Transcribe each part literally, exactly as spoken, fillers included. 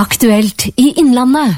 Aktuelt i Innlandet.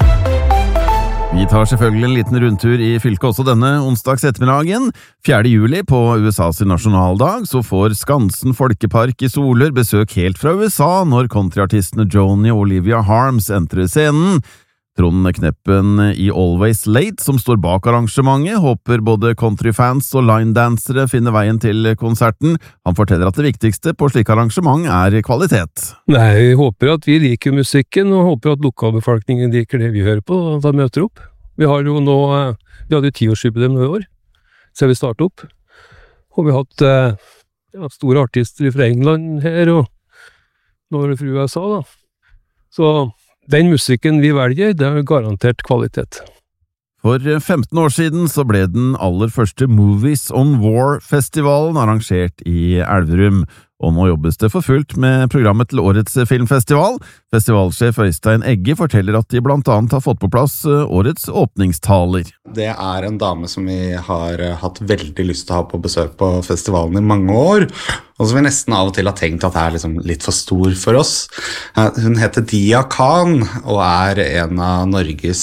Vi tar selvfølgelig en liten rundtur i fylket også denne onsdags ettermiddagen. fjerde juli på U S A's nasjonaldag så får Skansen Folkepark i Solør besøk helt fra U S A når countryartistene Joni og Olivia Harms entrer scenen. Trond Kneppen i Always Late, som står bak arrangementet, håper både countryfans og linedansere finner veien til konserten. Han forteller at det viktigste på slik arrangement er kvalitet. Nei, vi håper at vi liker musikken, og håper at lokalbefolkningen liker det vi hører på, og da møter opp. Vi har jo nå, vi hadde jo tiårsjubileum nå i år, så vi startet opp. Og vi har hatt ja, store artister fra England her, og nå er det fra U S A da. Så den musikken vi velger, det er garantert kvalitet. For femten år siden så ble den aller første Movies on War-festivalen arrangert i Elverum, og nå jobbes det for fullt med programmet til årets filmfestival. Festivalsjef Øystein Egge forteller at de blant annet har fått på plass årets åpningstaler. Det er en dame som vi har hatt veldig lyst til å ha på besøk på festivalen i mange år, og som vi nesten av og til har tenkt at er liksom litt for stor for oss. Hun heter Dia Khan, og er en av Norges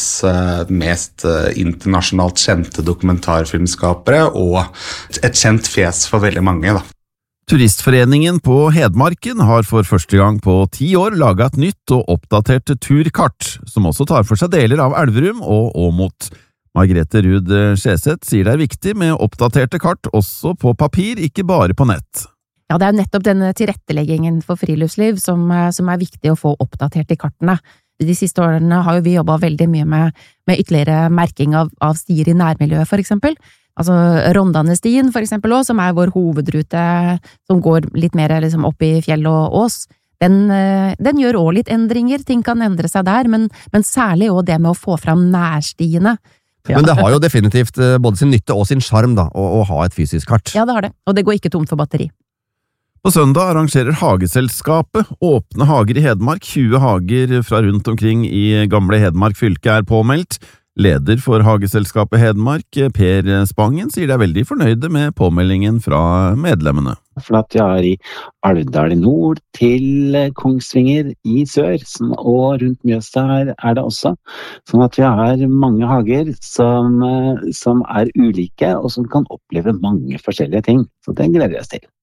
mest internasjonalt kjente dokumentarfilmskapere, og et kjent fjes for veldig mange, da. Turistforeningen på Hedmarken har for første gang på ti år laget et nytt og oppdatert turkart, som også tar for seg deler av Elverum og Åmot. Margrethe Ruud Skjeseth sier det er viktig med oppdaterte kart også på papir, ikke bare på nett. Ja, det er nettopp denne tilretteleggingen for friluftsliv som, som er viktig å få oppdatert i kartene. De siste årene har jo vi jobbet veldig mye med, med ytterligere merking av, av stier i nærmiljøet, for eksempel. Altså Rondanestien for eksempel også, som er vår hovedrute, som går litt mer liksom, opp i fjell og ås. Den, den gjør også litt endringer, ting kan endre seg der, men, men særlig også det med å få fram nærstiene. Ja. Men det har jo definitivt både sin nytte og sin charm da, å, å ha et fysisk kart. Ja, det har det, og det går ikke tomt for batteri. På søndag arrangerer Hageselskapet Åpne hager i Hedmark. tjue hager fra rundt omkring i gamle Hedmark fylke er påmeldt. Leder for Hageselskapet Hedmark, Per Spangen, sier de er veldig fornøyde med påmeldingen fra medlemmene. For at vi har i Alvdal i nord til Kongsvinger i sør, og rundt Mjøsa her er det også. Sånn at vi har mange hager som, som er ulike, og som kan oppleve mange forskjellige ting. Så det gleder jeg oss til.